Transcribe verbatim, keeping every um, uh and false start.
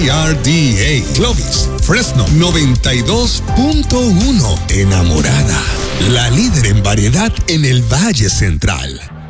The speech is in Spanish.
R D A, Clovis, Fresno, noventa y dos punto uno. Enamorada, la líder en variedad en el Valle Central.